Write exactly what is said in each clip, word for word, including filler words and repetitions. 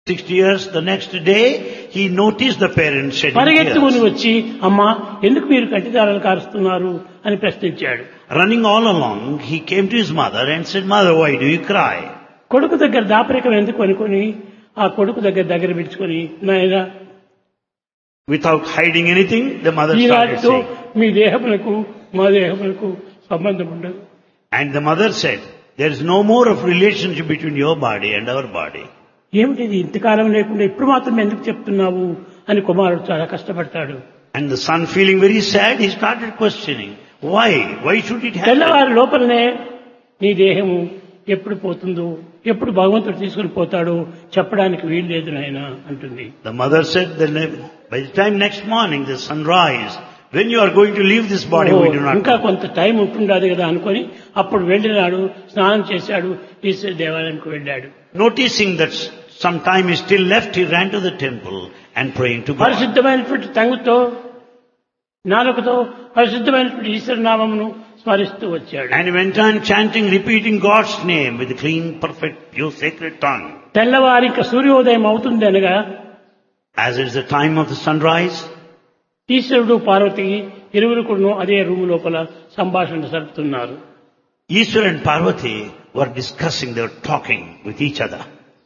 Sixty years, the next day, he noticed the parents shedding పరిగెత్తుకుని tears. వచ్చి అమ్మా ఎందుకు మీరు కంటిదారాలు కారుస్తున్నారు అని ప్రశ్నించాడు. Running all along, he came to his mother and said, "Mother, why do you cry?" కొడుకు దగ్గర దాపరికం ఎందుకు అనుకొని ఆ కొడుకు దగ్గర దగ్గర పిలుచుకొని నాయనా Without hiding anything, the mother started ఈనాటితో saying. మీ దేహములకు మా దేహములకు సంబంధం ఉండదు. And the mother said, "There is no more of relationship between your body and our body." ఏమిటిది ఇంతకాలం లేకుండా ఇప్పుడు మాత్రం ఎందుకు చెప్తున్నావు అని కుమారుడు చాలా కష్టపడతాడు. And the son, feeling very sad, he started questioning, why? Why should it happen? తెల్లవారి లోపలనే నీ దేహము ఎప్పుడు పోతుందో ఎప్పుడు భగవంతుడు తీసుకుని పోతాడో చెప్పడానికి వీలు లేదు నాయన అంటుంది. The mother said, that by the time next morning the sun rise, when you are going to leave this body, we do not ఇంకా know. కొంత టైం ఉంటుండదు కదా అనుకొని అప్పుడు వెళ్ళినాడు, స్నానం చేశాడు, ఈశ్వర దేవాలయానికి వెళ్ళాడు. Noticing that some time is still left, he ran to the temple and praying to God. పరిశుద్ధమైనటువంటి తంగుతో నాలుకతో పరిశుద్ధమైనటువంటి ఈశ్వర నామమును స్మరిస్తూ వచ్చాడు. And he went on chanting, repeating God's name with a clean, perfect, pure, sacred tongue. తెల్లవారి ఇంకా సూర్యోదయం అవుతుంది అనగా As it is the time of the sunrise, ఈశ్వరుడు పార్వతి ఇరువురు కూడా అదే రూమ్ లోపల సంభాషణ జరుపుతున్నారు. Ishwar and Parvati were discussing, they were talking with each other.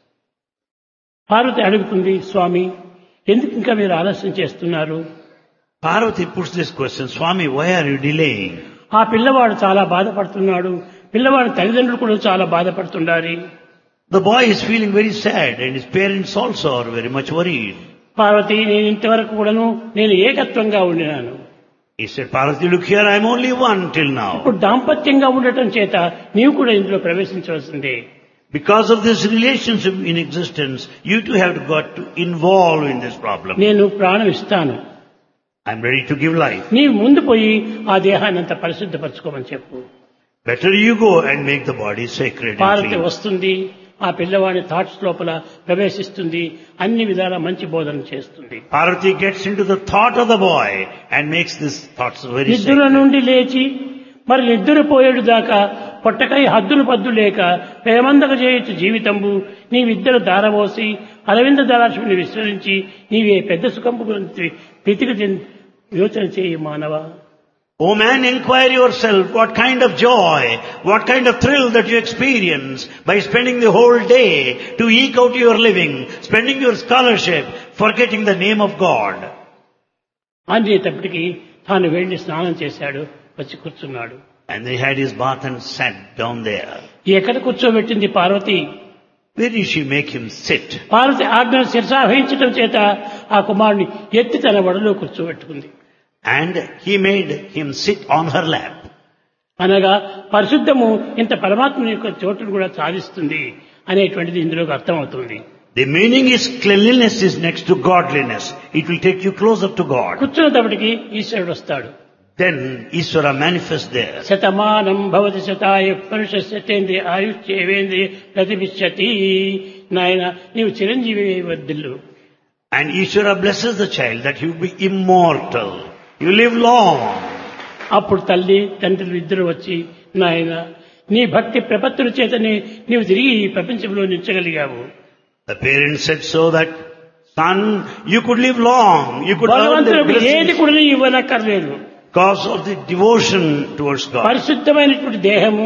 Parvati అడుగుతుంది, స్వామి ఎందుకు ఇంకా మీరు ఆలస్యం చేస్తున్నారు? Parvati puts this question, Swami, why are you delaying? ఆ పిల్లవాడు చాలా బాధపడుతున్నాడు, పిల్లవాడి తల్లిదండ్రులు కూడా చాలా బాధపడుతున్నారు. The boy is feeling very sad and his parents also are very much worried. Parvati నేను ఇంతవరకు కూడాను నేను ఏకత్వంగా ఉండినాను. He said, Parvati, look here, I am only one till now. ఇప్పుడు దాంపత్యంగా ఉండటం చేత నీవు కూడా ఇందులో ప్రవేశించవలసిందే. Because of this relationship in existence, you too have got to involve in this problem. నేను ప్రాణం ఇస్తాను, I am ready to give life. నీవు ముందు పోయి ఆ దేహాన్ని అంత పరిశుద్ధపరచుకోమని చెప్పు. Better you go and make the body sacred and Parvati clean. వస్తుంది, ఆ పిల్లవాడి థాట్స్ లోపల ప్రవేశిస్తుంది, అన్ని విధాల మంచి బోధన చేస్తుంది. Parvati gets into the thought of the boy and makes these thoughts very నిద్ర sacred. నుండి లేచి మరి నిద్రపోయేడు దాకా పొట్టకై హద్దులు పద్దు లేక ప్రేమందక చేయొచ్చు జీవితంబు నీవిద్దరు దారవోసి అరవింద దళాశ్విని విశ్వసించి నీవే పెద్ద సుఖంపు గురించి పితికి యోచన చేయి మానవ. O man, inquire yourself what kind of joy, what kind of thrill that you experience by spending the whole day to eke out your living, spending your scholarship, forgetting the name of God. అనేటప్పటికీ తాను వెళ్ళి స్నానం చేశాడు, వచ్చి కూర్చున్నాడు. And they had his bath and sat down there. ఎక్కడ కూర్చోబెట్టింది Parvati? Where did she make him sit? Parvati ఆజ్ఞను శిరసావహించడం చేత ఆ కుమారుని ఎత్తి తన వడలో కూర్చోబెట్టుకుంది. And he made him sit on her lap. అనగా పరిశుద్ధము ఇంత పరమాత్మ యొక్క చోటును కూడా సాధిస్తుంది అనేటువంటిది ఇందులోకి అర్థమవుతుంది. The meaning is cleanliness is next to godliness. It will take you closer to God. కూర్చున్నప్పటికీ ఈశ్వరుడు వస్తాడు. Then Ishvara manifests there. Shatamanam Bhavati శతాయ పురుషేంద్రియ ఆయుష్యేవేంద్రియ ప్రతిభిష్యతి. నాయన నీవు Chiranjeevi వర్ధిల్లు. And Ishvara blesses the child that he will be immortal. You live long. అప్పుడు తల్లి తండ్రులు ఇద్దరు వచ్చి, నాయన నీ భక్తి ప్రపత్తుల చేతనే నీవు తిరిగి ఈ ప్రపంచంలో నిలిచగలిగావు. The parents said so that, son, you could live long. You could earn the భగవంతుడికి ఏది blessings కూడా ఇవ్వనక్కర్లేదు. because of the devotion towards God. పరిశుద్ధమైనటువంటి దేహము,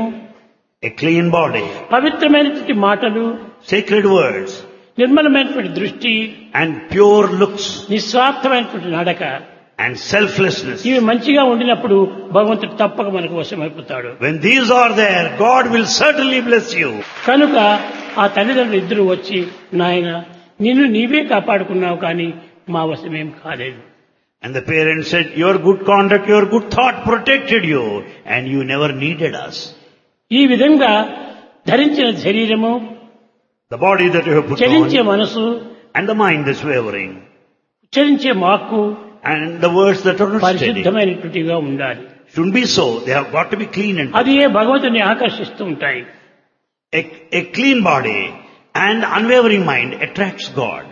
A clean body, పవిత్రమైనటువంటి మాటలు, sacred words, నిర్మలమైనటువంటి దృష్టి, and pure looks, నిస్వార్థమైనటువంటి నడక, and selflessness. ఇవి మంచిగా ఉండినప్పుడు భగవంతుడు తప్పక మనకు వశమైపోతాడు. When these are there, God will certainly bless you. కనుక ఆ తల్లిదండ్రులు ఇద్దరు వచ్చి, నాయన నిన్ను నీవే కాపాడుకున్నావు కానీ మా వశమేం కాలేదు. And the parents said, your good conduct, your good thought protected you, and you never needed us. ఈ విధంగా ధరించిన శరీరము, The body that you have put చలించే on, మనసు, and the mind that's wavering, చలించే వాక్కు and the words that are not steady. పరిశుద్ధమైనటువంటిగా ఉండాలి. Shouldn't be so. They have got to be clean and అది ఏ భగవంతుని ఆకర్షిస్తూ ఉంటాయి. a, a clean body and unwavering mind attracts God.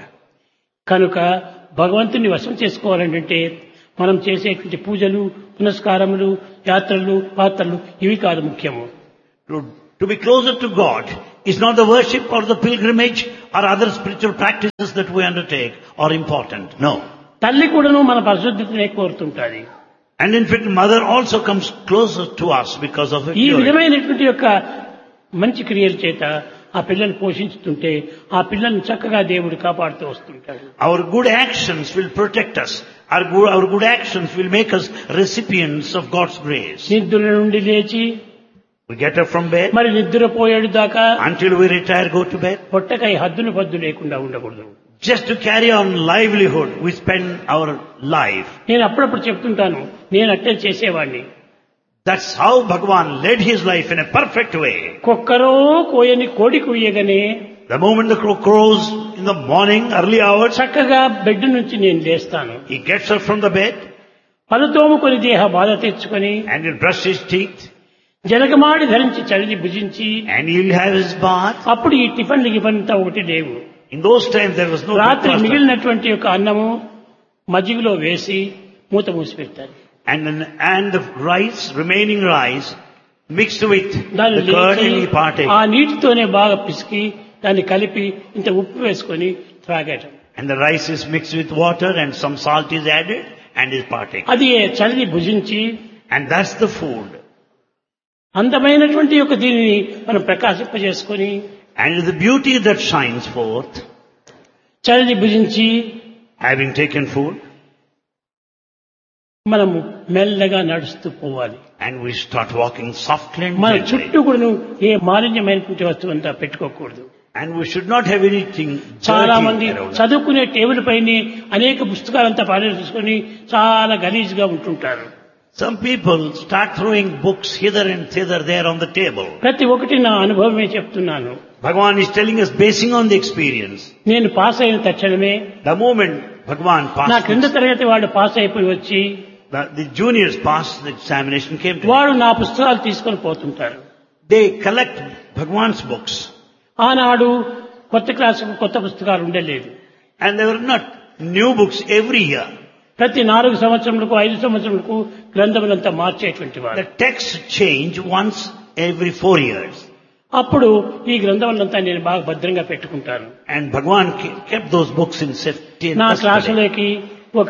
కనుక భగవంతుని వశం చేసుకోవాలంటే మనం చేసేటువంటి పూజలు, పునస్కారములు, యాత్రలు, పాత్రలు ఇవి కాదు ముఖ్యము. To, To be closer to God is not the worship or the pilgrimage or other spiritual practices that we undertake are important. No. తల్లి కూడాను మన పరిశుద్ధతనే కోరుతుంటాది. And in fact, mother also comes closer to us because of her ఈ purity. విధమైనటువంటి యొక్క మంచి క్రియల చేత ఆ పిల్లల్ని పోషించుతుంటే ఆ పిల్లల్ని చక్కగా దేవుడు కాపాడుతూ వస్తుంటాడు. Our good actions will protect us. Our good, our good actions will make us recipients of God's grace. నిద్ర నుండి లేచి We get up from bed. మరి నిద్రపోయేడు దాకా Until we retire, go to bed. పొట్టకై హద్దులు పద్దు లేకుండా ఉండకూడదు. Just to carry on livelihood, we spend our life. నేను అప్పుడప్పుడు చెప్తుంటాను, నేను అట్టే చేసేవాడిని. That's how Bhagavan led his life in a perfect way. కుక్కరో కోయని కోడి కూయగానే The moment the crow crows in the morning, early hours, చక్కగా బెడ్ నుంచి నేను లేస్తాను. he gets up from the bed పలుతోముకొని దేహ బాధ తెచ్చుకొని and he'll brush his teeth జలగమాడి ధరించి చలిని భుజించి and he'll have his bath. అప్పుడు ఈ టిఫిన్ గిఫన్ అంతా ఒకటి లేవు. In those times there was no రాత్రి breakfast. మిగిలినటువంటి యొక్క అన్నము మజ్జిగలో వేసి మూత మూసి పెడతారు. And, and the rice, remaining rice, mixed with దాన్ని the curd లేచి and he partake. ఆ నీటితోనే బాగా పిసికి దాన్ని కలిపి ఇంత ఉప్పు వేసుకొని త్రాగటం. And the rice is mixed with water and some salt is added and is partake. అది చలిని భుజించి And that's the food. అందమైనటువంటి యొక్క దీనిని మనం ప్రకాశింపజేసుకొని And the beauty that shines forth, చలిని భుజించి having taken food, మనము మెల్లగా నడుస్తూ పోవాలి. and we start walking softly and మన gently. చుట్టూ కూడా ఏ మాలిన్యమైనటువంటి వస్తువు అంతా పెట్టుకోకూడదు. And we should not have anything చాలా dirty మంది around us. చదువుకునే టేబుల్ పైన అనేక పుస్తకాలంతా పారేసుకొని చాలా గలీజ్గా ఉంటుంటారు. Some people start throwing books hither and thither there on the table. ప్రతి ఒక్కటి నా అనుభవమే చెప్తున్నాను. Bhagavan is telling us basing on the experience. నేను పాస్ అయిన తక్షణమే The moment Bhagavan నా passed, క్రింద తరగతి వాడు పాస్ అయిపోయి వచ్చి the, the juniors passed the examination came to him. వాడు నా పుస్తకాలు తీసుకొని పోతుంటారు. They collect Bhagavan's books. ఆనాడు కొత్త క్లాసుకు కొత్త పుస్తకాలు ఉండలేదు. And there were not new books every year. ప్రతి నాలుగు సంవత్సరములకు ఐదు సంవత్సరములకు గ్రంథములంతా మార్చేటువంటి వాడు. The texts change once every four years. అప్పుడు ఈ గ్రంథములంతా నేను బాగా భద్రంగా పెట్టుకుంటాను. And Bhagavan ke- kept those books in safety and నా custody. క్లాసులోకి ఒక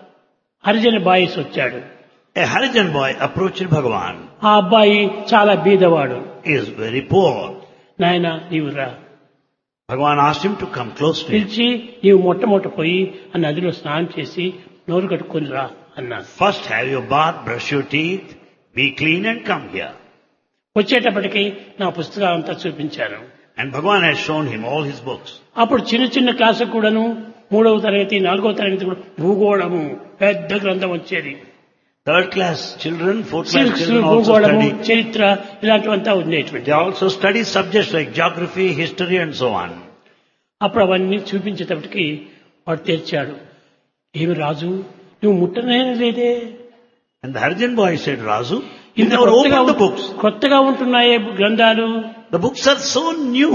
హరిజన బాయిస్ వచ్చాడు. A Harijan boy approached Bhagavan. ఆ అబ్బాయి చాలా బీదవాడు. He is very poor. నాయన నీవు రా, Bhagavan asked him to come close to him. పిలిచి నీవు మొట్టమొదట పోయి ఆ నదిలో స్నానం చేసి నోరు కట్టుకొని రా అన్నాను. First have your bath, brush your teeth, be clean and come here. వచ్చేటప్పటికి నా పుస్తకాలంతా చూపించాను. And Bhagavan has shown him all his books. అప్పుడు చిన్న చిన్న క్లాసు కూడాను మూడవ తరగతి నాలుగవ తరగతి కూడా భూగోళము పెద్ద గ్రంథం వచ్చేది. Third class children, fourth class civics, children also భూగోళము, study. చరిత్ర ఇలాంటివంతా ఉండేటువంటి. They also study subjects like geography, history and so on. అప్పుడు అవన్నీ చూపించేటప్పటికి వాడు తెచ్చాడు. ఏమి రాజు నువ్వు ముట్టనే లేదే, And the Harijan boy said, Razu, you ఇంత never కొత్తగా opened the ఉం- books. కొత్తగా ఉంటున్నాయే గ్రంథాలు. The books are so new.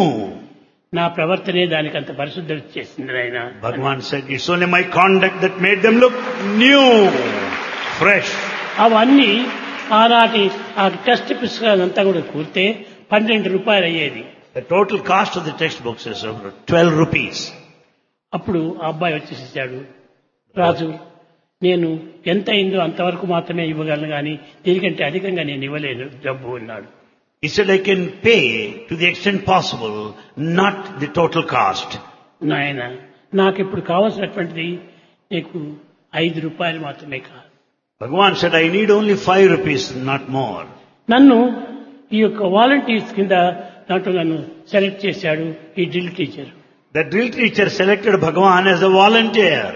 నా ప్రవర్తనే దానికి అంత పరిశుద్ధి చేసింది నాయన. Bhagavan said, it's only my conduct that made them look new, fresh. అవన్నీ ఆనాటి ఆ టెక్స్ట్ పుస్తకాలంతా కూడా కూర్తే పన్నెండు రూపాయలు అయ్యేది. The total cost of the textbooks is over twelve rupees. అప్పుడు ఆ అబ్బాయి వచ్చేసాడు. రాజు నేను ఎంత అయిందో అంతవరకు మాత్రమే ఇవ్వగలను కానీ దీనికంటే అధికంగా నేను ఇవ్వలేను డబ్బు అన్నాడు. He said, I can pay to the extent possible, not the total cost. నాయన నాకు ఇప్పుడు కావాల్సినటువంటిది నీకు ఐదు రూపాయలు మాత్రమే కాదు. Bhagavan said, I need only five rupees, not more. నన్ను ఈ యొక్క వాలంటీర్స్ కింద దాంట్లో నన్ను సెలెక్ట్ చేశాడు ఈ drill teacher. The drill teacher selected Bhagavan as a volunteer.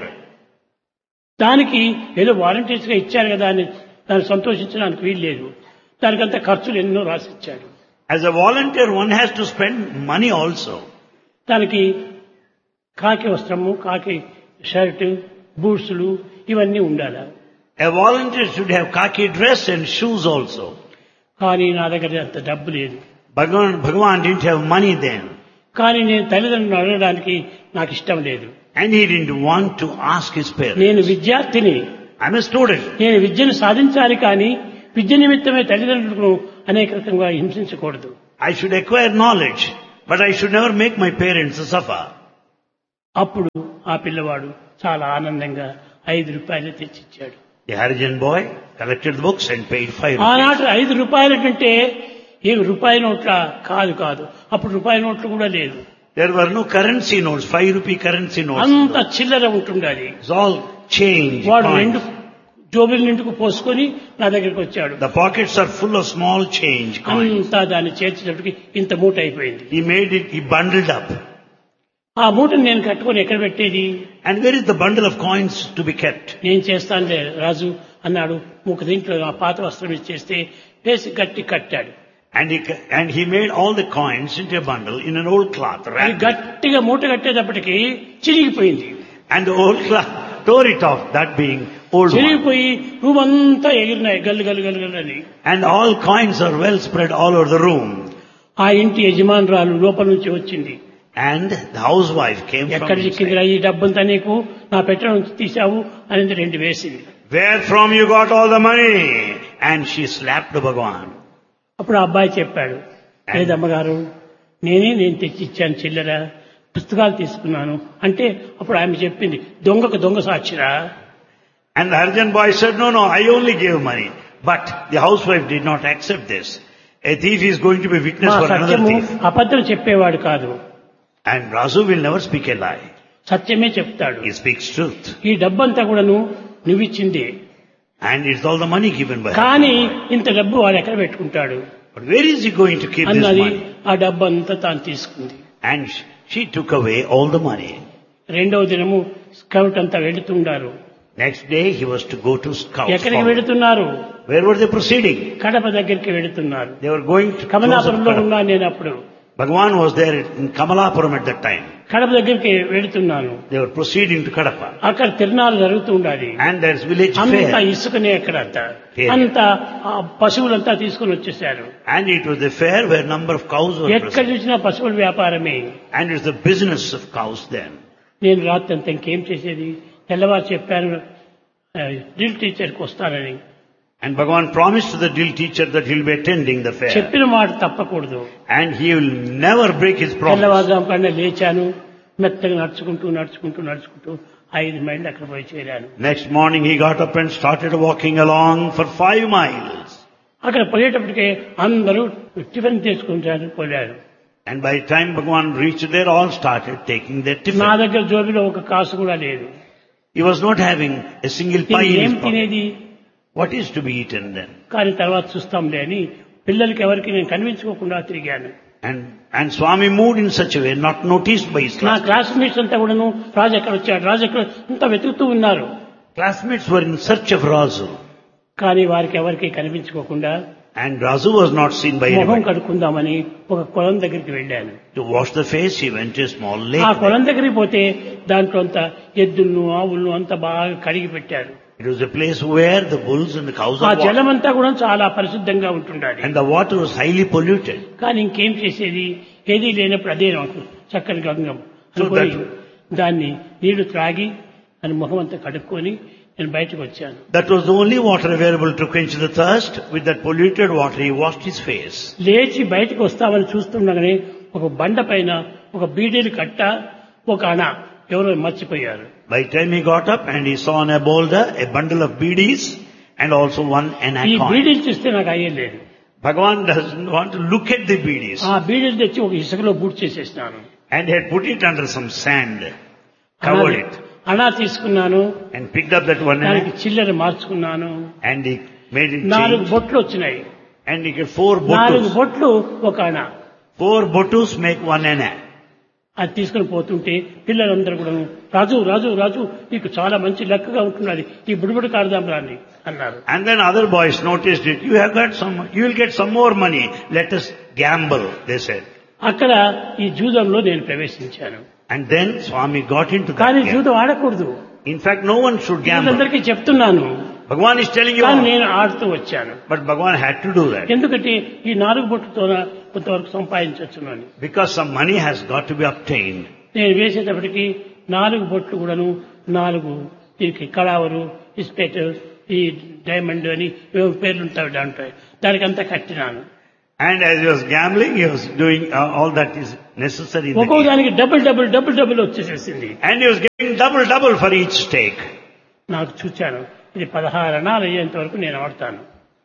దానికి ఏదో వాలంటీర్స్ గా ఇచ్చారు కదా అని దాన్ని సంతోషించడానికి వీలు లేదు. దానికంతా ఖర్చులు ఎన్నో రాసిచ్చాడు. As a volunteer, one has to spend money also. దానికి కాకి వస్త్రము, కాకి షర్ట్, బూట్స్లు ఇవన్నీ ఉండాలి. A volunteer should have khaki dress and shoes also. కానీ నా దగ్గర అంత డబ్బు లేదు. Bhagavan, Bhagavan didn't have money then. కానీ నేను తల్లిదండ్రులను అడగడానికి నాకు ఇష్టం లేదు. And he didn't want to ask his parents. నేను విద్యార్థిని, I'm a student. నేను విద్యను సాధించాలి కానీ విద్య నిమిత్తమే తల్లిదండ్రులను అనేక రకంగా హింసించకూడదు. I should acquire knowledge, but I should never make my parents suffer. అప్పుడు ఆ పిల్లవాడు చాలా ఆనందంగా ఐదు రూపాయలు తెచ్చిచ్చాడు. The Harijan boy collected the books and paid five rupees. ఆనాటి ఐదు రూపాయల కంటే ఏమి రూపాయి నోట్ల కాదు కాదు అప్పుడు రూపాయి నోట్లు కూడా లేదు. There were no currency notes, five rupee currency notes. అంత చిల్లర ఉంటుండాలి. It's all change. వాడు coins. రెండు జోబుల నిండుకు పోసుకొని నా దగ్గరికి వచ్చాడు. The pockets are full of small change coins. అంతా దాన్ని చేర్చేటప్పటికి ఇంత మూట అయిపోయింది. He made it, he bundled up. ఆ మూటను నేను కట్టుకొని ఎక్కడ పెట్టేది? And where is the bundle of coins to be kept? నేను చేస్తానులే రాజు అన్నాడు. ముఖ దీంట్లో ఆ పాత వస్త్రం ఇచ్చేస్తే వేసి గట్టి కట్టాడు. And he, and he made all the coins into a bundle in an old cloth. అది wrapped it. గట్టిగా మూట కట్టేటప్పటికి చిరిగిపోయింది. And the old cloth tore it off, that being old one. చిరిగిపోయి room అంతా ఎగిరినాయి గల్లు గల్లు గల్లు గల్లు అని. And all coins are well spread all over the room. ఆ ఇంటి యజమానురాలు లోపల నుంచి వచ్చింది. And the housewife came ఎక్కడ from చిక్కిందిరా inside. ఈ డబ్బంతా నీకు నా పెట్టె నుంచి తీసావు అనేది రెండు వేసింది. Where from you got all the money? And she slapped Bhagwan. అప్పుడు ఆ అబ్బాయి చెప్పాడు, లేదమ్మగారు నేనే నేను తెచ్చి ఇచ్చాను చిల్లర, పుస్తకాలు తీసుకున్నాను అంటే అప్పుడు ఆమె చెప్పింది దొంగకు దొంగ సాక్షిరా. And the Harijan boy said, no, no, I only gave money. But the housewife did not accept this. A thief is going to be witness మా for another సత్యము thief. అబద్ధం చెప్పేవాడు కాదు, And Razu will never speak a lie. సత్యమే చెప్తాడు. He speaks truth. ఈ డబ్బంతా కూడాను నువ్విచ్చిందే, And it's all the money given by her. కానీ ఇంత డబ్బు వాడు ఎక్కడ పెట్టుకుంటాడు But where is he going to keep this అన్నది. money? ఆ డబ్బు అంతా తాను తీసుకుంది. And sh- she took away all the money. రెండవ దినము స్కౌట్ అంతా వెళుతుండారు. Next day he was to go to scouts. ఎక్కడికి for- వెళుతున్నారు? Where were they proceeding? Kadapa దగ్గరికి వెళుతున్నారు. They were going to కమలాపురంలో Kadapa. ఉన్నాను నేను అప్పుడు. Bhagwan was there in Kamalapuram at that time. Kadapa దగ్గరికి వెళుతున్నాను. They were proceeding to Kadapa. అక్కడ తిరునాళ్ళు జరుగుతూ ఉండాలి. And there's village అంతా fair. ఇసుకనే అక్కడంతా Fair. అంతా ఆ పశువులంతా తీసుకుని వచ్చేసారు. And it was the fair where number of cows were ఎక్కడ present. చూసినా పశువుల వ్యాపారమే. And it's the business of cows then. నేను రాత్రి అంతా ఇంకేం చేసేది, తెల్లవారు చెప్పాను ఆ, డ్రిల్ టీచర్కి వస్తానని. And Bhagwan promised to the drill teacher that he'll be attending the fair. చెప్పిన మాట తప్పకూడదు. And he will never break his promise. తెల్లవారుజాము కన్నా లేచాను, మెత్తగా నడుచుకుంటూ నడుచుకుంటూ నడుచుకుంటూ ఐదు మైళ్ళు అక్కడ పోయి చేరాను. Next morning he got up and started walking along for five miles. అక్కడ పోయేటప్పటికే అందరూ టిఫిన్ తీసుకుంటారు పోయారు. And by the time Bhagwan reached there, all started taking their నా tiffin. దగ్గర జోబిలో ఒక కాసు కూడా లేదు. He was not having a single pie దీన్ని in ఏం his pocket. తినేది? What is to be eaten then? కానీ తర్వాత చూస్తాంలే అని పిల్లలకి ఎవరికి నేను కనిపించుకోకుండా తిరిగాను. And, and Swami moved in such a way, not noticed by his నా class. క్లాస్మేట్స్ అంతా కూడాను రాజు ఎక్కడ వచ్చాడు రాజు ఎక్కడ అంతా వెతుకుతూ ఉన్నారు. Classmates were in search of Razu. కానీ వారికి ఎవరికి కనిపించుకోకుండా And Razu was not seen by మొహం anybody. కడుక్కుందామని ఒక కొలం దగ్గరికి వెళ్ళాను. To wash the face, he went to a small ఆ lake. కొలం దగ్గరికి పోతే దాంట్లో అంతా ఎద్దులను ఆవులను అంతా బాగా కడిగి పెట్టారు. It was a place where the bulls and the cows ఆ are watered. జలం అంతా కూడా చాలా పరిశుద్ధంగా ఉంటుండాలి. And the water was highly polluted. కానీ ఇంకేం చేసేది, ఏదీ లేనప్పుడు అదే నాకు చక్కని గంగం So అనుకొని that- దాన్ని నీళ్లు త్రాగి అని ముఖం అంతా కడుక్కొని నేను బయటకు వచ్చాను. That was the only water available to quench the thirst. With that polluted water, he washed his face. లేచి బయటకు వస్తామని చూస్తుండగానే ఒక బండ పైన ఒక బీడీలు కట్ట ఒక అణ ఎవరో మర్చిపోయారు. By the time he got up and he saw on a boulder a bundle of beedies and also one ఈ anna coin. బీడీలు చూస్తే నాకు అయ్యలేదు. Bhagavan doesn't want to look at the beedies. ఆ బీడీలు తెచ్చి ఒక ఇసుకలో boot చేసేసినాను. And he had put it under some sand, covered it, అణా తీసుకున్నాను, and picked up that one దానికి anna చిల్లర మార్చుకున్నాను. and he made it నాలుగు change. బొట్లు వచ్చినాయి. And he got four నాలుగు botus. బొట్లు ఒక అణ. Four botus make one anna. అది తీసుకుని పోతుంటే పిల్లలందరూ కూడా రాజు రాజు రాజు నీకు చాలా మంచి లెక్కగా ఉంటున్నది, ఈ బుడిబుడి కాడదాం రాని అన్నారు. And then other boys noticed it. You have got some, you will get some more money. Let us gamble, they said. అక్కడ ఈ జూదంలో నేను ప్రవేశించాను. And then Swami got into that కానీ game. జూదం ఆడకూడదు. In fact, no one should gamble. అందరికీ చెప్తున్నాను, Bhagavan is telling you కానీ all. నేను ఆడుతూ వచ్చాను. But Bhagavan had to do that. ఎందుకంటే ఈ నాలుగు బొట్టుతో కొంతవరకు సంపాదించవచ్చును అని. Because some money has got to be obtained. నేను వేసేటప్పటికి నాలుగు బొట్లు కూడాను నాలుగు దీనికి కళావరు ఇస్పెట్ ఈ డైమండ్ అని ఏవో పేర్లు ఉంటాయి దాంట్లో దానికి అంతా కట్టినాను. And as he was gambling, he was doing uh, all that is necessary in the ఒక్కో game. దానికి double double double double వచ్చేసేసింది. And he was getting double double for each stake. నాకు చూచాను ఇది పదహారు అణాలు అయ్యేంత వరకు నేను ఆడతాను.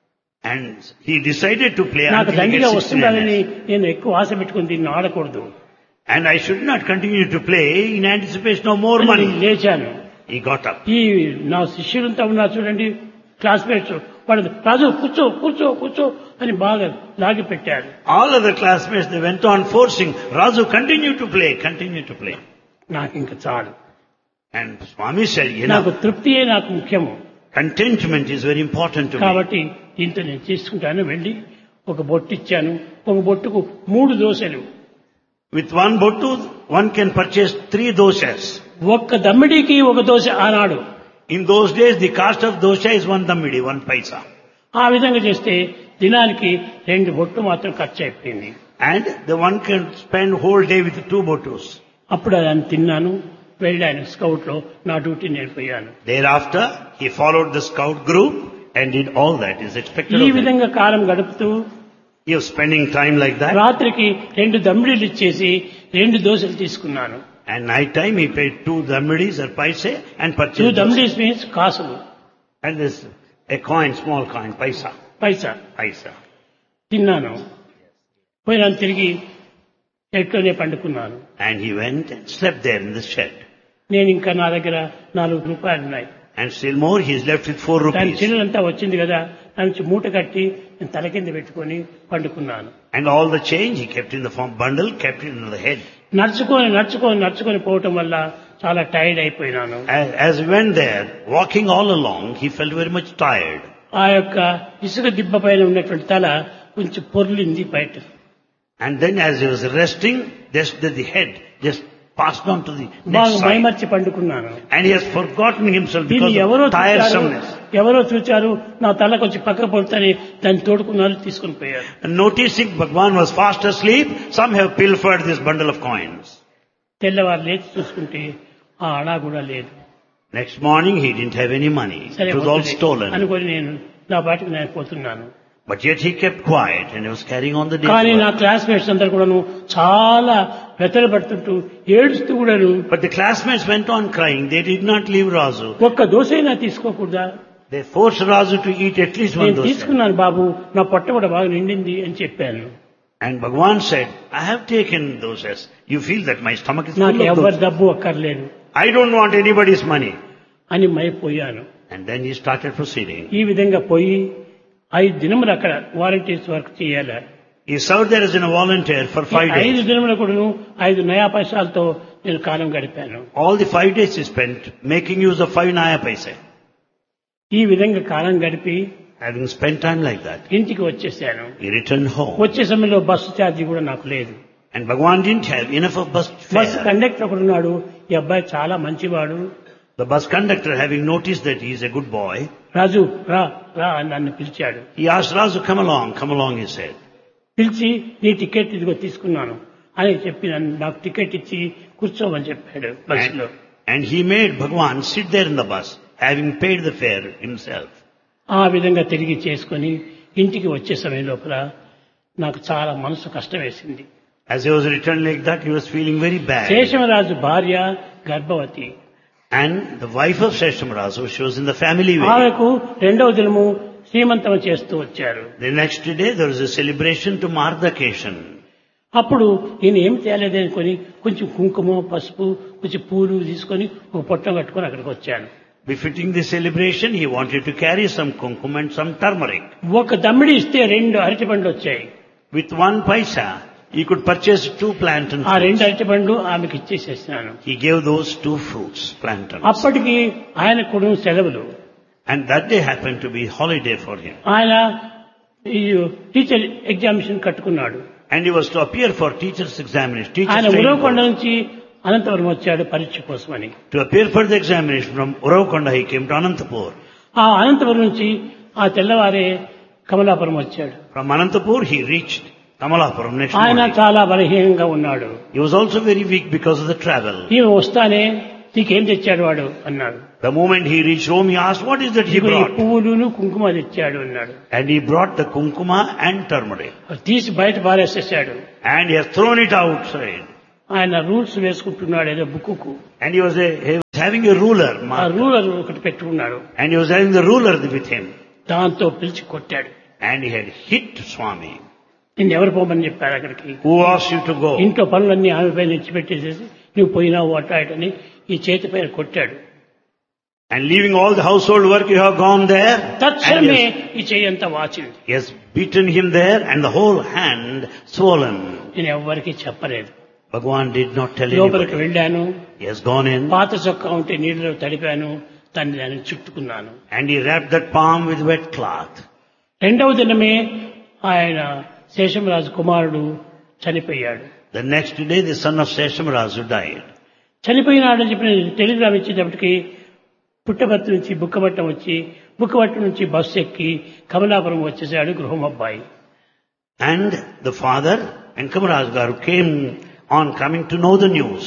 And he decided to play నాకు until he దండిగా gets వస్తుందని sixteen. నేను ఎక్కువ ఆశ పెట్టుకుని దీన్ని ఆడకూడదు. And I should not continue to play in anticipation of more అని money. లేచాను. He got up. ఈ నా శిష్యులంతా ఉన్నారు చూడండి, క్లాస్మేట్స్, వాడు రాజు కూర్చో కూర్చో కూర్చో అని బాగా లాగి పెట్టారు. All other classmates, they went on forcing, Raju, continue to play, continue to play. నాకు ఇంకా చాలు. And Swami said, you నాకు know, తృప్తియే నాకు ముఖ్యము. contentment is very important to me. కాబట్టి దీంతో నేను చేసుకుంటాను. వెళ్ళి ఒక బొట్టు ఇచ్చాను. ఒక బొట్టుకు మూడు దోశలు. With one bottu, one can purchase three doshas. ఒక్క దమ్మిడికి ఒక దోశ ఆనాడు. In those days, the cost of dosha is one dammidi, one paisa. ఆ విధంగా చేస్తే దినానికి రెండు బొట్టు మాత్రం ఖర్చు అయిపోయింది. And the one can spend whole day with two bottus. అప్పుడు దాన్ని తిన్నాను. వెళ్ళాను స్కౌట్ లో, నా duty నేర్పోయాను. Thereafter, he followed the scout group and did all that is expected ఈ of him. విధంగా కాలం గడుపుతూ He was spending time like that. రాత్రికి రెండు దమ్మిడీలు ఇచ్చేసి రెండు దోశలు తీసుకున్నాను. And night time, he paid two dammidis or paise and two purchased dosa. దమ్మిడీస్ means కాసులు, And this, a coin, small coin, paisa, Paisa. paisa. తిన్నాను. పోయినాను, తిరిగి ఎట్లోనే పండుకున్నాను. And he went and slept there in the shed. నేను ఇంకా నా దగ్గర నాలుగు రూపాయలు ఉన్నాయి. And still more, he is left with four దాని rupees. చిల్లంతా వచ్చింది కదా, దాని నుంచి మూట కట్టి నేను తల కింద పెట్టుకొని పండుకున్నాను. And all the change he kept in the form bundle, kept it in the head. నడుచుకొని నడుచుకొని నడుచుకొని పోవటం వల్ల చాలా tired అయిపోయినాను. As, as he went there, walking all along, he felt very much tired. ఆ యొక్క ఇసుక దిబ్బ పైన ఉన్నటువంటి తల కొంచెం పొర్లింది బయట. And then as he was resting, just the, the head just passed on to the next బాగా side. మైమర్చి పండుకున్నాను. And he has forgotten himself దీన్ని because ఎవరో of చూచారు, tiresomeness. ఎవరో చూచారు, నా తల కొంచెం పక్క పడుతుంది, దాన్ని తోడుకున్నారు, తీసుకుని పోయారు. And noticing Bhagwan was fast asleep, some have pilfered this bundle of coins. తెల్లవారు లేచి చూసుకుంటే ఆ అడా కూడా లేదు. Next morning he didn't have any money. సరే It was all వద్దులే stolen. అనుకొని నేను నా పాటికి నేను పోతున్నాను. But yet he kept quiet and he was carrying on the day's కానీ నా work. క్లాస్మేట్స్ అందరు కూడాను చాలా వెతలు పడుతుంటూ ఏడుస్తూ కూడాను, But the classmates went on crying. They did not leave Razu. ఒక్క దోశైనా తీసుకోకూడదా? They forced Razu to eat at least one నేను dosa. తీసుకున్నాను బాబు, నా పొట్ట కూడా బాగా నిండింది అని చెప్పాను. And Bhagwan said, I have taken dosas. You feel that my stomach is నాకు full of ఎవరి dosas. డబ్బు అక్కర్లేదు I don't want anybody's money. అని మైపోయాను. And then he started proceeding. ఈ విధంగా పోయి ఐదు దినములు అక్కడ వాలంటీర్స్ వర్క్ చేయాలి. He served there as a volunteer for five ఈ ఐదు days. దినములు కూడాను ఐదు నయా పైసలతో నేను కాలం గడిపాను. All the five days he spent making use of five naya paise. ఈ విధంగా కాలం గడిపి Having spent time like that, ఇంటికి వచ్చేసాను. he returned home. వచ్చే సమయంలో బస్సు ఛార్జీ కూడా నాకు లేదు. And Bhagwan didn't have enough of bus bus fare. Conductor ఒకడు ఉన్నాడు, ఈ అబ్బాయి చాలా మంచివాడు, The bus conductor, having noticed that he is a good boy, రాజు రా రా అని నన్ను పిలిచాడు. he asked Razu, come along, come along, he said. పిలిచి నీ టికెట్ ఇదిగో తీసుకున్నాను అని చెప్పి నన్ను నాకు టికెట్ ఇచ్చి కూర్చోమని చెప్పాడు బస్సులో. And, and he made Bhagwan sit there in the bus, having paid the fare himself. ఆ విధంగా తిరిగి చేసుకొని ఇంటికి వచ్చే సమయం లోపల నాకు చాలా మనసు కష్టం వేసింది. As he was returned like that, he was feeling very bad. Seshamaraju భార్య గర్భవతి. And the wife of Seshamarazu, she was in the family way. ఆమెకు రెండవ దినము శ్రీమంతం చేస్తూ వచ్చారు. The next day, there was a celebration to mark the occasion. అప్పుడు నేను ఏం తేలేదు అనుకొని కొంచెం కుంకుమ పసుపు కొంచెం పూలు తీసుకొని ఒక పొట్టం కట్టుకొని అక్కడికి వచ్చాను. Befitting the celebration, he wanted to carry some kumkum and some turmeric. ఒక దమ్మిడి ఇస్తే రెండు అరటి పండ్లు వచ్చాయి. With one paisa, he could purchase two plantain ఆ రెండు fruits. అరటి పండ్లు ఆమెకి ఇచ్చేసేసినాను. He gave those two fruits, plantains. అప్పటికి ఆయన కూడా సెలవులు. And that day happened to be holiday for him. ఆయన ఈ టీచర్ ఎగ్జామినేషన్ కట్టుకున్నాడు. And he was to appear for teacher's examination. Teacher's ఆయన training ఉరవకొండ course. నుంచి అనంతపురం వచ్చాడు పరీక్ష కోసమని. To appear for the examination from Uravkonda, he came to Anantapur. ఆ అనంతపురం నుంచి ఆ తెల్లవారే కమలాపురం వచ్చాడు. From Anantapur, he reached Kamalapuram next ఆయన morning. చాలా బలహీనంగా ఉన్నాడు. He was also very weak because of the travel. ఈమె వస్తానే నీకేం తెచ్చాడు వాడు అన్నాడు. The moment he reached home, he asked, what is that he "ఇదిగో ఈ brought? పువ్వులును కుంకుమ తెచ్చాడు అన్నాడు. And he brought the kumkuma and turmeric. అది తీసి బయట పారేసేసాడు. And he has thrown it outside. ఆయన రూల్స్ వేసుకుంటున్నాడు ఏదో book. And he was, a, he was having a ruler, ఆ marker. రూలర్ ఒకటి పెట్టుకున్నాడు. And he was having the ruler with him. దాంతో పిలిచి కొట్టాడు. And he had hit Swami. నిన్ను ఎవరు పోమని చెప్పారు అక్కడికి? Who asked you to go? ఇంట్లో పనులన్నీ ఆమె పైన ఇచ్చిపెట్టేసేసి నువ్వు పోయినావు అటాటని ఈ చేతి పైన కొట్టాడు. And leaving all the household work, you have gone there. And తక్షణమే he has, ఈ చెయ్యి అంతా వాచింది. he has beaten him there and the whole hand swollen. నేను ఎవ్వరికీ చెప్పలేదు. Bhagwan did not tell లోపలికి anybody. వెళ్ళాను. He has gone in పాత చొక్కా ఉంటే నీళ్ళలో తడిపాను. దాన్ని దాన్ని చుట్టుకున్నాను. and he wrapped that palm with wet cloth. రెండవ దినమే ఆయన శేషమరాజు కుమారుడు చనిపోయాడు. The next day, the son of Seshamarazu died. చనిపోయినాడని చెప్పిన టెలిగ్రామ్ ఇచ్చేటప్పటికి పుట్టబర్తి నుంచి బుక్కబట్టం వచ్చి బుక్కబట్టం నుంచి బస్సు ఎక్కి కమలాపురం వచ్చేసాడు గృహం అబ్బాయి. And the father and Kamaraj Garu came on coming to know the news.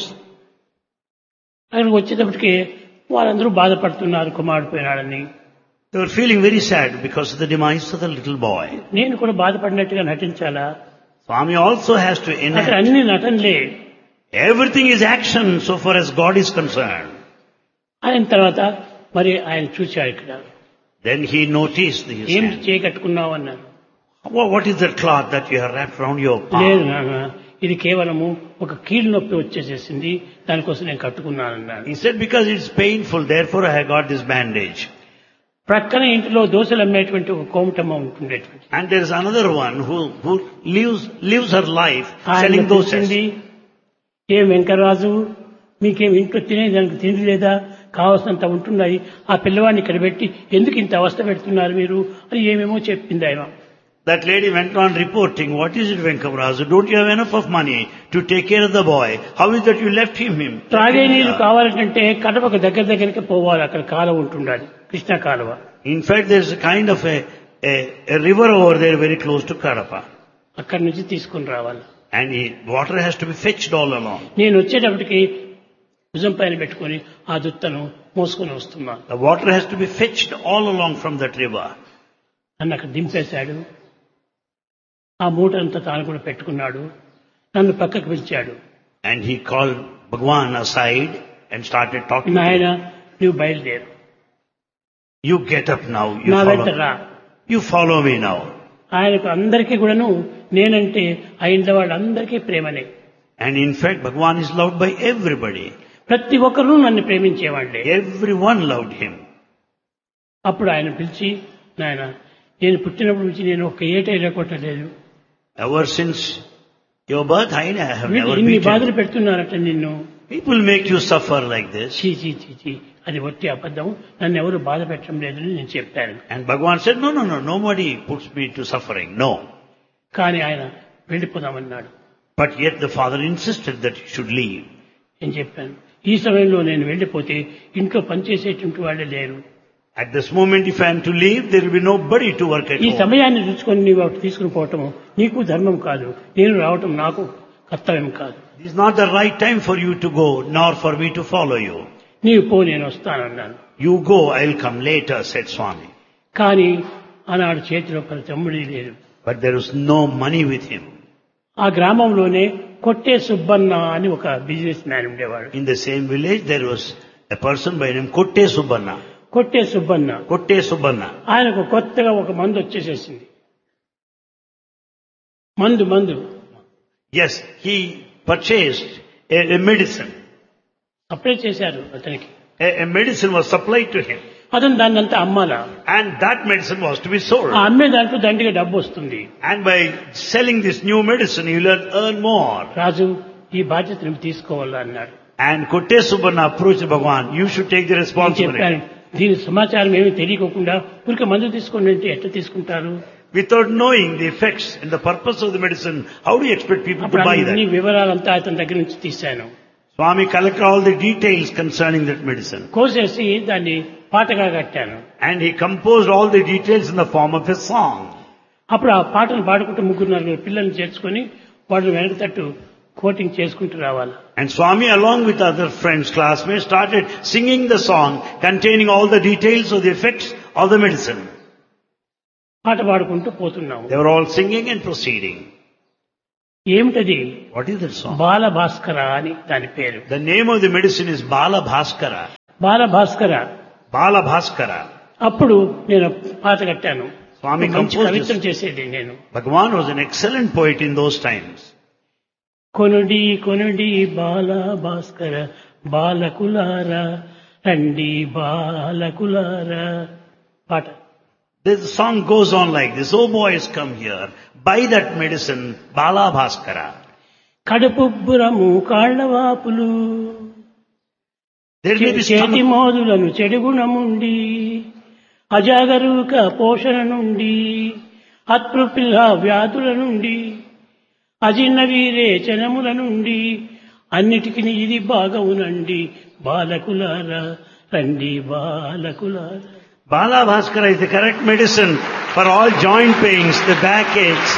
అక్కడికి వచ్చేటప్పటికి వాళ్ళందరూ బాధపడుతున్నారు కుమారుడు పోయినాడని. They were feeling very sad because of the demise of the little boy. నేను కూడా బాధపడినట్టుగా నటించాలా? Swami also has to అక్కడ enact. అన్ని నటనలే. Everything is action so far as God is concerned. అయిన తర్వాత మరి ఆయన చూశాడు ఇక్కడ. Then he noticed his ఏం hand. చేయకట్టుకున్నావు అన్నాను. Wha- What is that cloth that you have wrapped around your లేదు palm? నాన్న, ఇది కేవలము ఒక కీళ్ళు నొప్పి వచ్చేసేసింది, దానికోసం నేను కట్టుకున్నానన్నాడు. He said, because it's painful, therefore I have got this bandage. ప్రక్కన ఇంటిలో దోశలు అమ్మేటువంటి ఒక కోమటమ్మ ఉంటుండేటువంటి And there is another one who, who lives, lives her life ఆయన selling పిలిచింది, dosas. ఏం వెంకటరాజు మీకేం ఇంట్లో తినేదానికి తిండి లేదా, కావాల్సినంత ఉంటున్నాయి, ఆ పిల్లవాడిని ఇక్కడ పెట్టి ఎందుకు ఇంత అవస్థ పెడుతున్నారు మీరు అని ఏమేమో చెప్పింది ఆయన. That lady went on reporting, what is it, Venkamarazu? Don't you have enough of money to take care of the boy? How is that you left him? him? త్రాగే నీళ్లు కావాలంటే కడపకు దగ్గర దగ్గరికి పోవాలి, అక్కడ కాలువ ఉంటుండాలి, కృష్ణా కాలువ. In fact, there's a kind of a, a, a river over there very close to Kadapa. అక్కడి నుంచి తీసుకుని రావాలి. And he, water has to be fetched all along. నేను వచ్చేటప్పటికి భుజం పైన పెట్టుకుని ఆ దుత్తను మోసుకొని వస్తున్నాను. The water has to be fetched all along from that river. నన్ను అక్కడ దింపేశాడు. ఆ మూటంతా తాను కూడా పెట్టుకున్నాడు. నన్ను పక్కకు పిలిచాడు. And he called Bhagwan aside and started talking to నాయన him. నువ్వు బయలుదేరు, You get up now. You నా వెంట follow, రా. you follow me now. ఆయనకు అందరికీ కూడాను నేనంటే ఆ ఇంట్లో వాళ్ళందరికీ ప్రేమనే. And in fact, Bhagwan is loved by everybody. ప్రతి ఒక్కరూ నన్ను ప్రేమించేవాళ్లే. Everyone loved him. అప్పుడు ఆయన పిలిచి, నాయన నేను పుట్టినప్పటి నుంచి నేను ఒక ఏటైనా కొట్టలేదు, Ever since your birth, I have వీళ్ళు never ఇన్ని beaten బాధలు you. పెడుతున్నారట నిన్ను. People make you suffer like this. చీ చీ చీ చీ అది ఒట్టి అబద్ధం, నన్ను ఎవరు బాధ పెట్టడం లేదని నేను చెప్పాను. And Bhagwan said, no, no, no, nobody puts me to suffering. No. కానీ ఆయన వెళ్ళిపోదామన్నాడు. But yet the father insisted that he should leave. నేను చెప్పాను, ఈ సమయంలో నేను వెళ్ళిపోతే ఇంట్లో పనిచేసేటువంటి వాళ్ళే లేరు. At this moment, if I am to leave, there will be nobody to work at ఈ home. సమయాన్ని చూసుకొని నీవు అటు తీసుకుని పోవటం నీకు ధర్మం కాదు, నేను రావటం నాకు కర్తవ్యం కాదు. It is not the right time for you to go, nor for me to follow you. నీవు పో, నేను వస్తానన్నాను. You go, I will come later, said Swami. కానీ ఆనాడు చేతిలో పది తమ్ముడి లేదు. But there was no money with him. ఆ గ్రామంలోనే కొట్టే సుబ్బన్న అని ఒక బిజినెస్ మ్యాన్ ఉండేవాడు. In the same village, there was a person by name Kotte Subbanna. కొట్టే సుబ్బన్న Kotte Subbanna. ఆయనకు కొత్తగా ఒక మందు వచ్చేసేసింది. మందు మందు Yes, he purchased a, a medicine. Apply చేశారు అతనికి. A, a medicine was supplied to him. అతను దాన్ని అంతా అమ్మాలా. And that medicine was to be sold. ఆ అమ్మే దాంట్లో దండిగా డబ్బు వస్తుంది. And by selling this new medicine, you will earn more. రాజు ఈ బాధ్యత నువ్వు తీసుకోవాలా అన్నాడు. And Kotte Subbanna approached Bhagwan, you should take the నేను responsibility. చెప్పాను, దీని సమాచారం ఏమీ తెలియకోకుండా ఊరికే మందు తీసుకోండి అంటే ఎట్లా తీసుకుంటారు? Without knowing the effects and the purpose of the medicine, how do you expect people to అప్పుడు buy అన్ని that? వివరాలంతా అతని దగ్గర నుంచి తీశాను. Swami collected all the details concerning that medicine. కోసేసి దాన్ని పాటగా కట్టాను. And he composed all the details in the form of a song. అప్పుడు ఆ పాటను పాడుకుంటూ ముగ్గురు నలుగురు పిల్లల్ని చేర్చుకొని వాళ్ళు వెనక తట్టు కోటింగ్ చేసుకుంటూ రావాలి. And Swami, along with other friends, classmates, started singing the song containing all the details of the effects of the medicine. పాట పాడుకుంటూ పోతున్నాము. They were all singing and proceeding. ఏమిటది? What is that song? బాల భాస్కర అని దాని పేరు. The name of the medicine is Bala Bhaskara. Bala Bhaskara. Bala Bhaskara. అప్పుడు నేను పాట కట్టాను. Swami మంచి composed కవిత్వం this. చేసేది నేను. Bhagavan was an excellent poet in those times. కొనుడి కొనుడి బాల భాస్కర బాలకులారా రండి బాలకులారా పాట. This song goes on like this. Oh boys, come here. Buy that medicine, Bala Bhaskara. కడుపుబ్బురము కాళ్లవాపులు There may be చేతి stomach, మోదులను చెడుగుణముండి అజాగరూక పోషణ నుండి అతృపిల్ల వ్యాధుల నుండి అజిన్న వీరే చనముల నుండి అన్నిటికీ ఇది బాగవునండి బాలకులారా రండి బాలకులారా. Bala Bhaskara is the correct medicine for all joint pains, the backaches,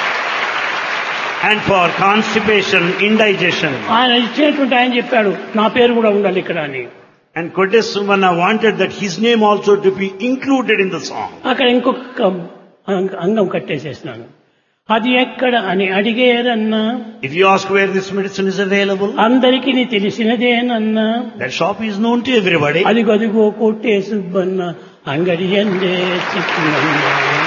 and for constipation, indigestion. ఆయన ఇచ్చినటువంటి ఆయన చెప్పాడు నా పేరు కూడా ఉండాలి ఇక్కడ అని. And Kodes Sumana wanted that his name also to be included in the song. అక్కడ ఇంకొక అంగ- అంగం కట్టేసేసినాను. అది ఎక్కడ అని అడిగేరన్నా If you ask where this medicine is available, అందరికీ తెలిసినదేనన్నా that shop is known to everybody. అది గదిగో కొట్టే సుబ్బన్న అంగడి ఎందే చిక్కునన్నా.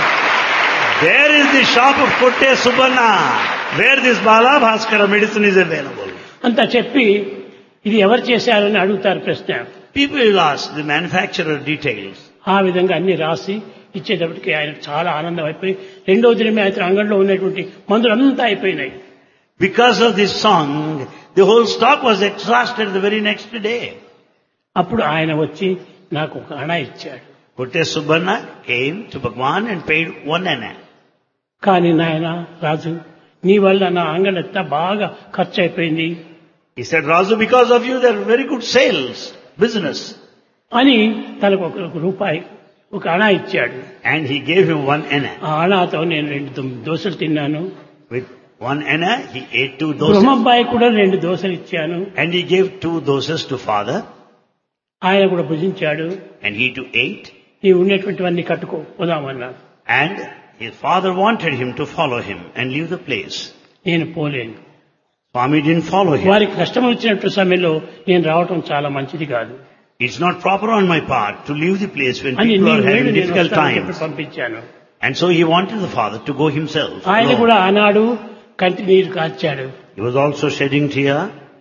There is the shop of Kotte Subbanna, where this Bala Bhaskara medicine is available. అంతా చెప్పి ఇది ఎవరు చేశారని అడుగుతారు ప్రశ్న. People will ask the manufacturer details. ఆ విధంగా అన్ని రాసి ఇచ్చేటప్పటికి ఆయన చాలా ఆనందం అయిపోయి రెండో దినమే ఆయన అంగడిలో ఉన్నటువంటి మందులంతా అయిపోయినాయి. Because of this song, the whole stock was exhausted the very next day. అప్పుడు ఆయన వచ్చి నాకు ఒక అణ ఇచ్చాడు. Kotte Subbanna came to Bhagwan and paid one anna. కానీ నాయన రాజు నీ వల్ల నా అంగడంతా బాగా ఖర్చు అయిపోయింది He said, Razu, because of you there are very good sales, business. అని తనకు ఒక ఒక రూపాయి ఒక అణ ఇచ్చాడు. And he gave him one anna. ఆ అణతో నేను రెండు దో- దోశలు తిన్నాను. With one anna, he ate two doses. బ్రహ్మబ్బాయి కూడా రెండు దోశలు ఇచ్చాను. And he gave two doses to father. ఆయన కూడా భుజించాడు. And he too ate. నీవు ఉన్నటువంటివన్నీ కట్టుకో పోదామన్నాడు. And his father wanted him to follow him and leave the place. నేను పోలేను. Swami didn't follow him. వారికి కష్టం వచ్చినట్టు సమయంలో నేను రావటం చాలా మంచిది కాదు It's not proper on my part to leave the place when అని people నీ are వేడు having నేను difficult వస్తానని చెప్పి times. పంపించాను. And so he wanted the father to go himself. ఆయన alone. కూడా ఆనాడు కంటి నీరు కార్చాడు. He was also shedding tear.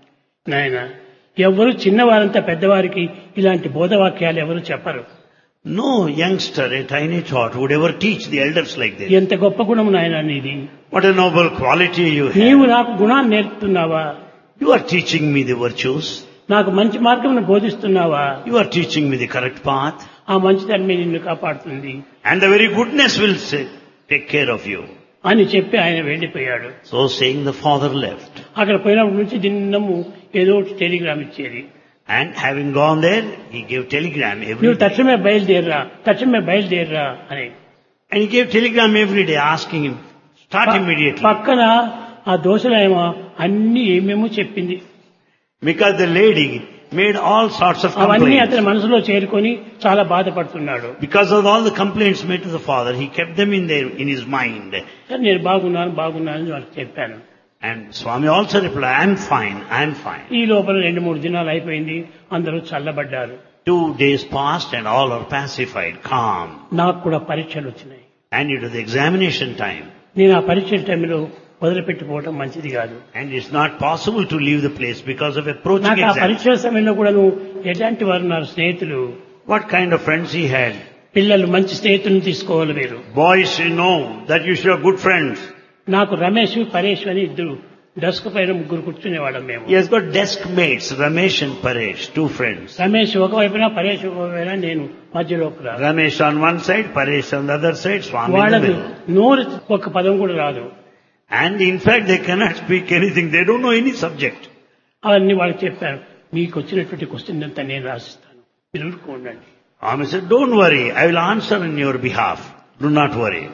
నాయన ఎవరు చిన్నవారంతా పెద్దవారికి ఇలాంటి బోధవాక్యాలు ఎవరు చెప్పరు. No youngster, a tiny tot, would ever teach the elders like this. ఎంత గొప్ప గుణము నాయన నీది. What a noble quality you నీవు have. నాకు గుణాన్ని నేర్పుతున్నావా? You are teaching me the virtues. నాకు మంచి మార్గమును బోధిస్తున్నావా? You are teaching me the correct path. ఆ మంచితనమే నిన్ను కాపాడుతుంది And the very goodness will say, take care of you. అని చెప్పి ఆయన వెళ్ళిపోయాడు. So saying, the father left. అక్కడ పోయినప్పటి నుంచి దిన్నము ఏదో ఒకటి టెలిగ్రామ్ ఇచ్చేది. And having gone there, he gave telegram every నువ్వు day. తక్షణమే బయలుదేరరా తక్షణమే బయలుదేరరా అని. And he gave telegram every day asking him, start ప- immediately. పక్కన ఆ దోశలేమో అన్ని ఏమేమో చెప్పింది. Because the lady made all sorts of అవన్నీ complaints. అతని మనసులో చేరుకొని చాలా బాధపడుతున్నాడు. Because of all the complaints made to the father, he kept them in there, in his mind. కానీ నేను బాగున్నాను బాగున్నాను అని వాళ్ళకి చెప్పాను. And Swami also replied, I am fine, I am fine. ఈ లోపల రెండు మూడు దినాలు అయిపోయింది. అందరూ చల్లబడ్డారు. Two days passed and all are pacified, calm. నాకు కూడా పరీక్షలు వచ్చినాయి. And it was the examination time. నేను ఆ పరీక్షల టైంలో వదిలిపెట్టిపోవడం మంచిది కాదు. And it's not possible to leave the place because of approaching నాకు ఆ exam. పరీక్షల సమయంలో కూడా నువ్వు ఎలాంటి వారు ఉన్నారు స్నేహితులు? What kind of friends he had? పిల్లలు మంచి స్నేహితులను తీసుకోవాలి మీరు. Boys, you know that you should have good friends. నాకు రమేష్ పరేష్ అని ఇద్దరు డెస్క్ పైన ముగ్గురు కూర్చునేవాళ్ళం మేము. He has got desk mates, Ramesh and Paresh, two friends. Ramesh ఒకవైపున పరేష్ ఒకవైపున నేను మధ్యలోకి రా. Ramesh on one side, Paresh on the other side, Swami in the వాళ్ళకు middle. నోరు ఒక్క పదం కూడా రాదు. And in fact, they cannot speak anything. They don't know any subject. అవన్నీ వాళ్ళకి చెప్పాను. మీకు వచ్చినటువంటి క్వశ్చన్ అంతా నేను రాసిస్తాను, మీరు ఊరుకోండి. Swami said, don't worry, I will answer on your behalf. Do not worry.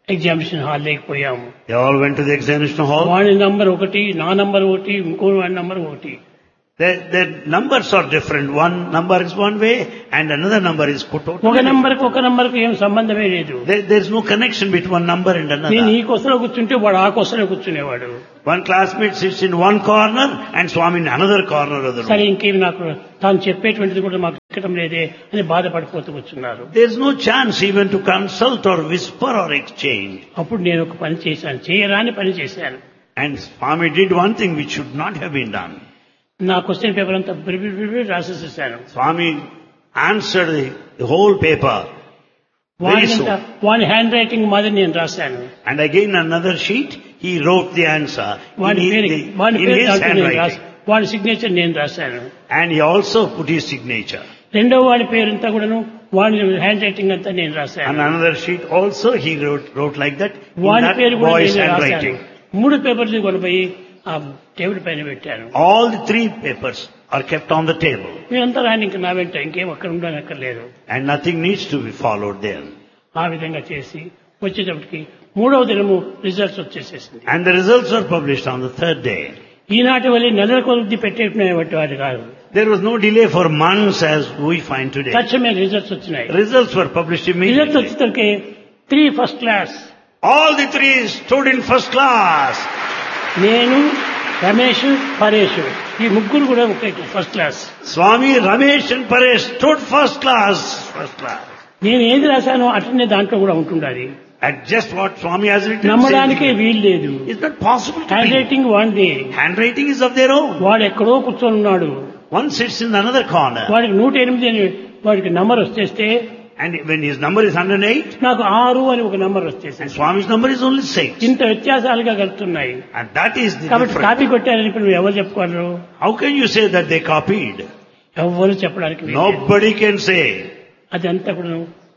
Examination hall లేకపోయాము. They all went to the examination hall. వాడి నంబర్ ఒకటి, నా నంబర్ ఒకటి, ఇంకో వాడి నంబర్ ఒకటి. Their, their numbers are different. One number is one way and another number is put out. ఒక నంబర్కి ఒక నంబర్కి ఏం సంబంధమే లేదు. There, there is no connection between one number and నేను another. ఈ కొసలో కూర్చుంటే వాడు ఆ కొసలో కూర్చునేవాడు. One classmate sits in one corner and Swami in another corner of the సరే room. ఇంకేమి నాకు తాను చెప్పేటువంటిది కూడా మాకు ఎక్కడం లేదే అని బాధపడిపోతూ కూర్చున్నారు. There is no chance even to consult or whisper or exchange. అప్పుడు నేను ఒక పని చేశాను, చేయరాని పని చేశాను. And Swami did one thing which should not have been done. నా క్వశ్చన్ పేపర్ అంతా బిరిబిరి రాసేసేసాను. Swami answered the, the whole paper. Very వాడినంతా soon. వాడి హ్యాండ్ రైటింగ్ మాదిరి నేను రాశాను. And again another sheet, he wrote the answer in వాడి his, పేరు వాడి in పేరు his దాంట్లో నేను రాసి handwriting. వాడి సిగ్నేచర్ నేను రాశాను. And he also put his signature. రెండో వాడి పేరంతా కూడాను వాడి హ్యాండ్ రైటింగ్ అంతా నేను And రాశాను. another sheet also he wrote, wrote like that in వాడి that పేరు కూడా boy's నేను రాశాను. handwriting. మూడు పేపర్లు కొనిపోయి ఆ టేబుల్ పైన పెట్టాను. All the three papers are kept on the table. మీరంతా రాని ఇంకా నా వెంట ఇంకేం అక్కడ ఉండనక్కర్లేదు. And nothing needs to be followed there. ఆ విధంగా చేసి వచ్చేటప్పటికి మూడవ దినము results వచ్చేసేసింది. And the results were published on the third day. ఈనాటి వల్ల నెలల కొద్ది పెట్టేటువంటి వాటి కాదు. There was no delay for months as we find today. తక్షణమే రిజల్ట్స్ వచ్చినాయి. Results were published results immediately. వచ్చేసరికి three first class. All the three stood in first class. నేను, రమేష్, పరేష్ ఈ ముగ్గురు కూడా ఒకే first class. Swami, Ramesh and Paresh stood first class. First class. నేను ఏది రాశానో అట్లనే దాంట్లో కూడా ఉంటుండాలి. At just what Swami has written. నమ్మడానికే same thing. వీలు లేదు. It's not possible to hand believe. Writing వాడిది. Handwriting is of their own. వాడు ఎక్కడో కూర్చొని ఉన్నాడు. One sits in another corner. వాడికి నూట ఎనిమిది అని వాడికి నంబర్ వచ్చేస్తే And when his number is one hundred eight, నాకు ఆరు అని ఒక నంబర్ and వచ్చేసింది. Swami's number is only six. ఇంత వ్యత్యాసాలుగా కలుగుతున్నాయి. And that is the కాబట్టి difference. కాపీ కొట్టారని ఇప్పుడు నువ్వు ఎవరు చెప్పుకోరు? How can you say that they copied? ఎవరు చెప్పడానికి వీలు లేదు. Nobody can say. అది అంతా కూడా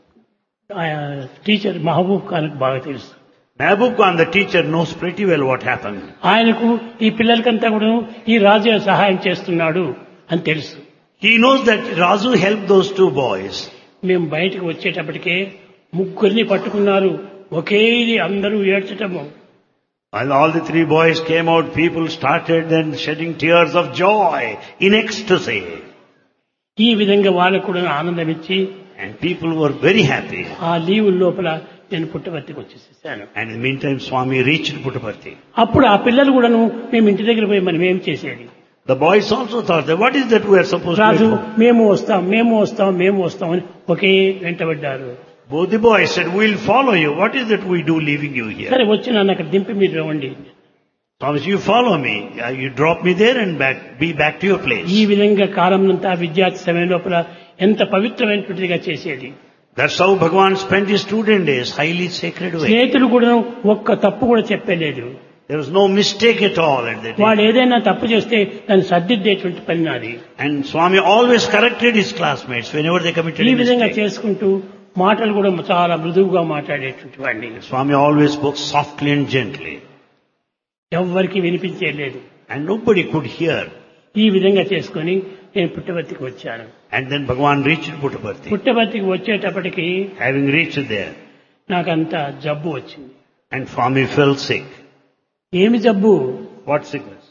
టీచర్ మహబూబ్ ఖాన్కి బాగా తెలుసు. Mehboob Khan, the teacher, knows pretty well what happened. ఆయనకు ఈ పిల్లలకంతా కూడా ఈ రాజు సహాయం చేస్తున్నాడు అని తెలుసు. He knows that Razu helped those two boys. మేము బయటకు వచ్చేటప్పటికే ముగ్గురిని పట్టుకున్నారు. ఒకే ఇది అందరూ ఏడ్చటము. While all the three boys came out, people started then shedding tears of joy in ecstasy. ఈ విధంగా వాళ్ళకు కూడా ఆనందం ఇచ్చి And people were very happy. ఆ లీవ్ లోపల నేను పుట్టపర్తికి వచ్చేసేసాను. And in the meantime, Swami reached Puttaparthi. అప్పుడు ఆ పిల్లలు కూడాను మేము ఇంటి దగ్గర పోయి మనం ఏం చేసేది. The boys also thought that what is that we are supposed Raju to do? మేము వస్తాం మేము వస్తాం మేము వస్తాం అని ఒకే వెంటబడ్డారు. Both the boys said, we'll follow you. What is that we do leaving you here? సరే వచ్చి నన్ను అక్కడ దింపి మీరు రండి. Thomas, you follow me. Uh, You drop me there and back, be back to your place. ఈ విధంగా కాలంనంతా విద్యార్థి సమయం లోపల ఎంత పవిత్రమైనటువంటిదిగా చేసేది. That's how Bhagavan spent his student days, highly sacred way. స్నేహితులు కూడా ఒక్క తప్పు కూడా చెప్పలేదు. There was no mistake at all at that వాడు day. ఏదైనా తప్పు చేస్తే దాన్ని సర్దిద్దేటువంటి పని నాది. And Swami always corrected his classmates whenever they committed ఈ a విధంగా mistake. చేసుకుంటూ మాటలు కూడా చాలా మృదువుగా మాట్లాడేటువంటి వాడిని. Swami always spoke softly and gently. ఎవ్వరికి వినిపించేయలేదు. And nobody could hear. ఈ విధంగా చేసుకొని నేను పుట్టపర్తికి వచ్చాను. And then Bhagavan reached Puttaparthi. పుట్టపర్తికి వచ్చేటప్పటికి Having reached there, నాకంత జబ్బు వచ్చింది. and Swami fell sick. ఏమి జబ్బు What sickness?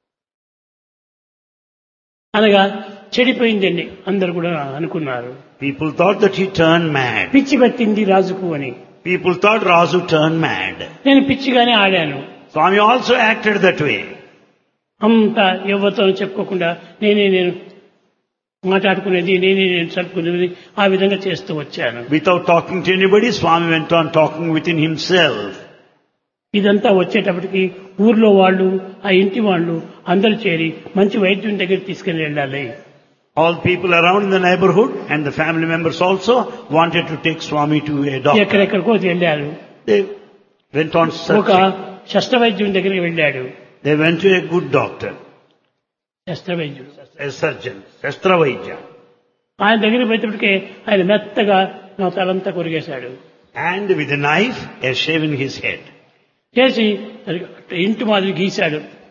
అనగా చెడిపోయిందండి అందరు కూడా అనుకున్నారు. People thought that he turned mad. పిచ్చి పట్టింది రాజుకు అని. People thought Razu turned mad. నేను పిచ్చిగానే ఆడాను. Swami also acted that way. అంతా ఎవరితో చెప్పుకోకుండా నేనే నేను మాట్లాడుకునేది నేనే నేను చదువుకునేది ఆ విధంగా చేస్తూ వచ్చాను. Without talking to anybody, Swami went on talking within himself. ఇదంతా వచ్చేటప్పటికి ఊర్లో వాళ్ళు ఆ ఇంటి వాళ్ళు అందరూ చేరి మంచి వైద్యుని దగ్గర తీసుకుని వెళ్ళాలి. All people around in the neighborhood and the family members also wanted to take Swami to a doctor. ఎక్కడెక్కడికో వెళ్ళారు. They went on ఒక searching. శస్త్ర వైద్యుని దగ్గరికి వెళ్ళాడు. They went to a good doctor, శస్త్ర వైద్యుడు a surgeon, Shastra Vaidya. ఆయన దగ్గరికి పోయేటప్పటికే ఆయన మెత్తగా నా తలంతా కొరిగేశాడు. And with a knife, he has shaven his head. చేసి ఇంటి మాదిరి గీశాడు.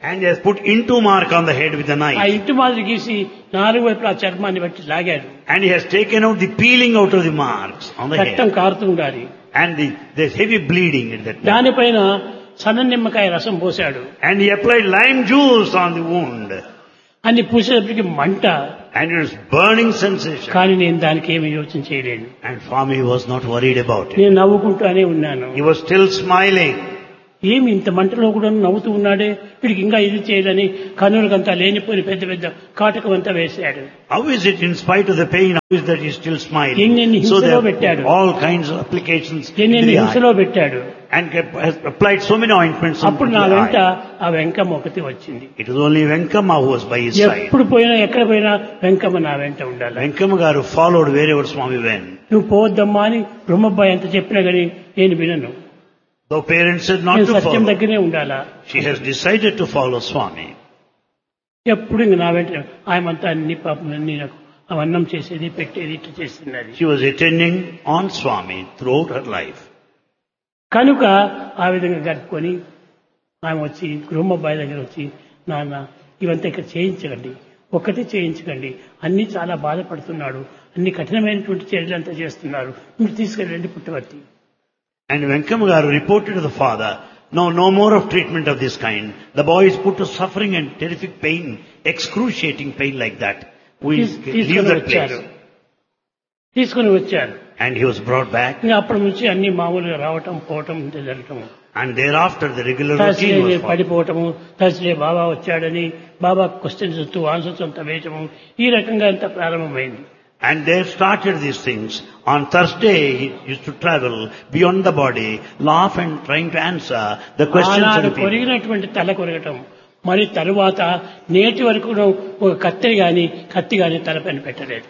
And he has put into mark on the head with a ఆ knife. ఇంటి మాదిరి గీసి నాలుగు వైపులా ఆ చర్మాన్ని బట్టి లాగాడు. And he has taken out the peeling out of the marks on the రక్తం head. కారుతూ ఉండాలి. And the, there's heavy bleeding in that. దానిపైన సన్న నిమ్మకాయ రసం పోశాడు. And he applied lime juice on the wound. అన్ని పూసేటప్పటికి మంట. And it was burning sensation. కానీ నేను దానికి ఏమి యోచన చేయలేను. And Swami was not worried about it. నేను నవ్వుకుంటూనే ఉన్నాను. He was still smiling. ఏమి ఇంత మంటలో కూడా నవ్వుతూ ఉన్నాడే, వీడికి ఇంకా ఇది చేయాలని కన్నులకంతా లేనిపోని పెద్ద పెద్ద కాటకం అంతా వేశాడు. How is it in spite of the pain, how is that he is still smiling? ఎన్నెన్ని So హింసలో there పెట్టాడు. are all kinds of applications in ఎన్నెన్ని the హింసలో eye. పెట్టాడు. And kept- has applied so many ointments into అప్పుడు the నా వెంట eye. ఆ వెంకమ్మ ఒకటి వచ్చింది. It was only Venkama who was by his side. ఎప్పుడు పోయినా ఎక్కడ పోయినా వెంకమ్మ నా వెంట ఉండాలి. Venkama garu followed wherever Swami went. నువ్వు పోవద్దమ్మా అని బ్రహ్మబ్బాయి ఎంత చెప్పినా గానీ నేను వినను. Though parents said not నేను to సత్యం follow, దగ్గరే ఉండాలా. she has decided to follow Swami. ఎప్పుడు ఇంక నా వెంట ఆయమంతా అన్ని పాపం అన్ని నాకు అవన్నం చేసేది పెట్టేది ఇట్లా చేస్తున్నది. She was attending on Swami throughout her life. కనుక ఆ విధంగా గడుపుకొని ఆమె వచ్చి బ్రహ్మబ్బాయి దగ్గర వచ్చి, నాన్న ఇవంతా ఇక్కడ చేయించకండి, ఒక్కటి చేయించకండి, అన్ని చాలా బాధపడుతున్నాడు, అన్ని కఠినమైనటువంటి చర్యలు అంతా చేస్తున్నారు, మీరు తీసుకెళ్ళండి పుట్టవర్తి. And Venkama garu reported to the father, no, no more of treatment of this kind. The boy is put to suffering and terrific pain, excruciating pain like that. We తీస్- leave తీసుకొని that వచ్చారు. place. తీసుకొని వచ్చారు. And he was brought back. ఇంకా అప్పటి నుంచి అన్ని మామూలుగా రావటం పోవటం ఇంత జరగటం. And thereafter the regular Thursday routine was followed. పడిపోవటము, Thursday బాబా వచ్చాడని బాబా క్వశ్చన్స్ వస్తూ ఆన్సర్స్ అంతా వేయటము, ఈ రకంగా అంతా ప్రారంభమైంది. And they started these things. On Thursday, he used to travel beyond the body, laugh and trying to answer the questions of ఆనాడు the people. కొరిగినటువంటి తల కొరగటం, మరి తరువాత నేటి వరకు ఒక కత్తి గాని కత్తి గాని తలపైన పెట్టలేదు.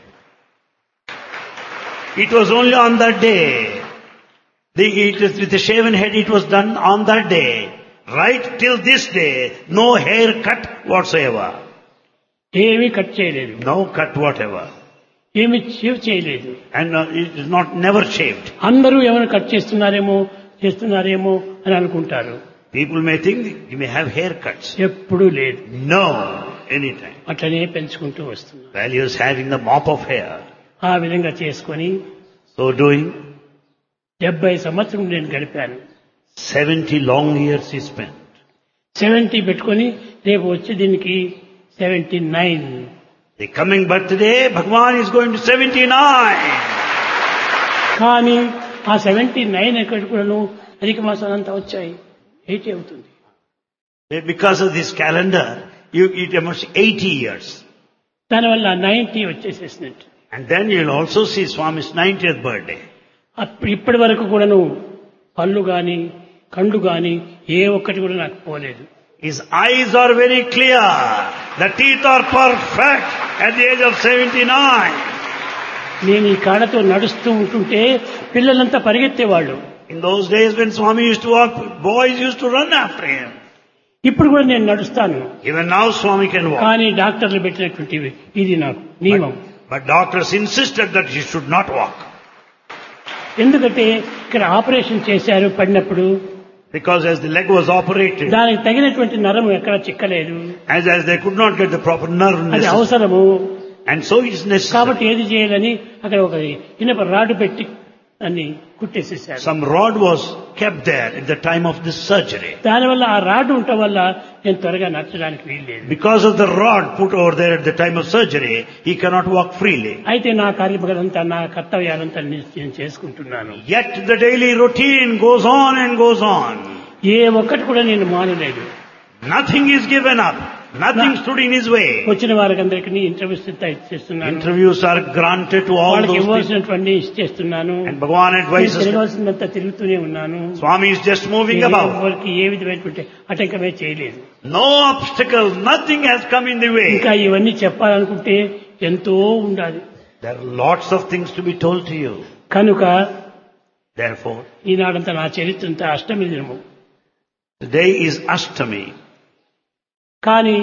It was only on that day. The, it was with the shaven head, it was done on that day. Right till this day, no hair cut whatsoever. ఏమీ కట్ చేయలేదు, No cut whatever. ఏమి shave చేయలేదు. And uh, it is not never shaved. అందరూ ఏమైనా cut చేస్తున్నారేమో చేస్తున్నారేమో అని అనుకుంటారు. People may think you may have haircuts. ఎప్పుడూ లేదు. No, anytime. అట్లనే పెంచుకుంటూ వస్తున్నారు. While he was having the mop of hair. ఆ విధంగా చేసుకొని So doing, డెబ్బై సంవత్సరం నేను గడిపాను. seventy long years he spent. Seventy పెట్టుకొని రేపు వచ్చే దీనికి seventy nine. The coming birthday, Bhagwan is going to seventy-nine. కానీ ఆ సెవెంటీ నైన్ ఎక్కడి కూడాను అధిక మాసాలు అంతా వచ్చాయి, ఎయిటీ అవుతుంది. Because of this calendar, you, it must eighty years. దానివల్ల ninety వచ్చేసేసినట్టు. And then you'll also see Swami's ninetieth birthday. అప్పుడు ఇప్పటి వరకు కూడాను పళ్ళు గాని కళ్ళు గాని ఏ ఒక్కటి కూడా నాకు పోలేదు. His eyes are very clear. The teeth are perfect at the age of seventy-nine. నేను ఈ కాళ్ళతో నడుస్తూ ఉంటుంటే పిల్లలంతా పరిగెత్తేవాళ్ళు. In those days when Swami used to walk, boys used to run after him. ఇప్పుడు కూడా నేను నడుస్తాను. Even now Swami can walk. కానీ డాక్టర్లు పెట్టినటువంటి ఇది నాకు నియమం. But, but doctors insisted that he should not walk. ఎందుకంటే ఇక్కడ ఆపరేషన్ చేశారు పడినప్పుడు, Because as the leg was operated, దానికి తగినటువంటి నరం ఎక్కడ చిక్కలేదు, as, as they could not get the proper nerve అది necessary. అవసరము. And so it is necessary. కాబట్టి ఏది చేయాలని అక్కడ ఒక ఇనప రాడు పెట్టి అన్ని కుట్టేసేసారు. Some rod was kept there at the time of this surgery. దానివల్ల ఆ రాడ్ ఉండటం వల్ల నేను త్వరగా నచ్చడానికి వీల్లేదు. Because of the rod put over there at the time of surgery, he cannot walk freely. అయితే నా కార్యక్రమాలంతా నా కర్తవ్యాలంతా నేను చేసుకుంటున్నాను. Yet the daily routine goes on and goes on. ఏ ఒక్కటి కూడా నేను మానలేదు. Nothing is given up. Nothing stood in his way. వచ్చిన వారికి అందరికీ ఇంటర్వ్యూస్ ఇచ్చేస్తున్నాను. Interviews are granted to all వాళ్ళకి those people. ఇవ్వాల్సినటువంటి ఇచ్చేస్తున్నాను. And Bhagavan advises. తిరగాల్సిందంతా తిరుగుతూనే ఉన్నాను. Swami is just moving నేను about. ఎవరికి ఏ విధమైనటువంటి ఆటంకమే చేయలేదు. No obstacle. Nothing has come in the way. ఇంకా ఇవన్నీ చెప్పాలనుకుంటే ఎంతో ఉండాలి. There are lots of things to be told to you. కనుక Therefore, ఈనాడంతా నా చరిత్ర అంతా అష్టమి దినము. today is Ashtami. కానీ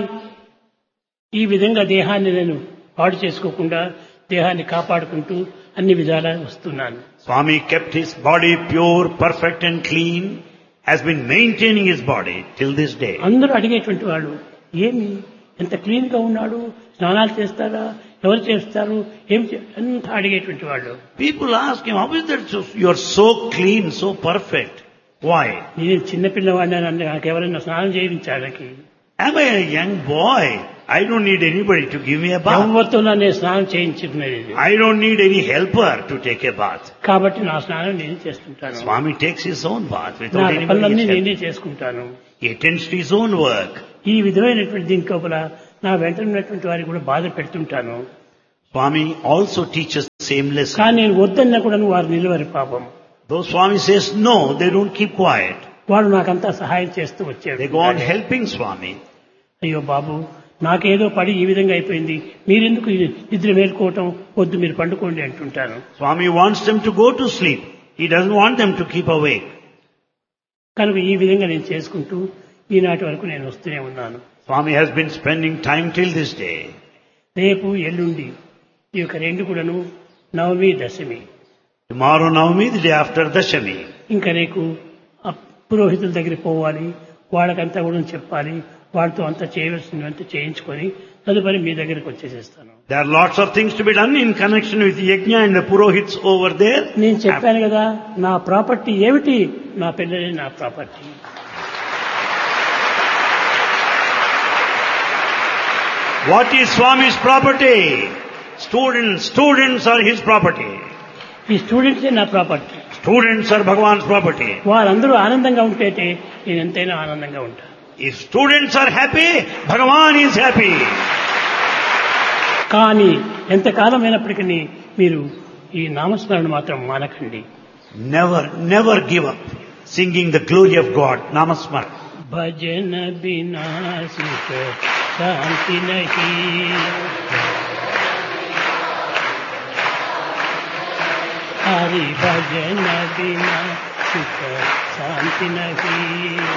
ఈ విధంగా దేహాన్ని నేను పాడు చేసుకోకుండా దేహాన్ని కాపాడుకుంటూ అన్ని విధాలా వస్తున్నాను. Swami kept his body pure, perfect and clean has been maintaining his body till this day. అందరూ అడిగేటువంటి వాళ్ళు ఏమి ఎంత క్లీన్ గా ఉన్నాడు, స్నానాలు చేస్తారా, ఎవరు చేస్తారు, ఏం చే- అంత అడిగేటువంటి వాళ్ళు. People ask him, how is that so, you're so clean, so perfect? Why? నేను చిన్నపిల్లవాడిని అని నాకు ఎవరైనా స్నానం చేయించాలకి, Am I a young boy? I don't need anybody to give me a bath. ఎవరితో నేను స్నానం చేయించుకునేది. I don't need any helper to take a bath. కాబట్టి నా స్నానం నేను చేస్తుంటాను, Swami takes his own bath నా without anybody's పనులన్నీ help. నేనే చేసుకుంటాను. He attends to his own work. ఈ విధమైనటువంటి దీని లోపల నా వెంట ఉన్నటువంటి వారికి కూడా బాధ పెడుతుంటాను. Swami also teaches the same lesson. కానీ నేను వద్దన్నా కూడా వారు నిలవరి పాపం. Though Swami says no, they don't keep quiet. వాడు నాకంతా సహాయం చేస్తూ వచ్చాడు. They go on helping Swami. అయ్యో బాబు, నాకేదో పడి ఈ విధంగా అయిపోయింది, మీరెందుకు ఇది నిద్ర మేల్కోవటం, వద్దు మీరు పండుకోండి అంటుంటాను. Swami wants them to go to sleep. He doesn't want them to keep awake. కనుక ఈ విధంగా నేను చేసుకుంటూ ఈనాటి వరకు నేను వస్తూనే ఉన్నాను. Swami has been spending time till this day. రేపు ఎల్లుండి ఈ యొక్క రెండు కూడాను నవమి దశమి. Tomorrow Navami, the day after Dashami. ఇంకా రేపు ఆ పురోహితుల దగ్గరికి పోవాలి, వాళ్ళకంతా కూడా చెప్పాలి, వాళ్ళతో అంతా చేయవలసినవంతా చేయించుకొని తదుపరి మీ దగ్గరికి వచ్చేసేస్తాను. There are lots of things to be done in connection with the yajna and the purohits over there. నేను చెప్పాను కదా, నా ప్రాపర్టీ ఏమిటి, నా పిల్లలే నా property. What is Swami's property? Students, students are his property. ఈ స్టూడెంట్సే నా property. Students are Bhagavan's property. వారందరూ ఆనందంగా ఉంటేటే నేను ఎంతైనా ఆనందంగా ఉంటాను. If students are happy, Bhagavan is happy. కానీ ఎంతకాలం అయినప్పటికీ మీరు ఈ నామస్మరణ మాత్రం మానకండి. Never, never give up singing the glory of God. Namasmara. భజన బినా సుఖ శాంతి నహీ, హరి భజన బినా సుఖ శాంతి నహీ.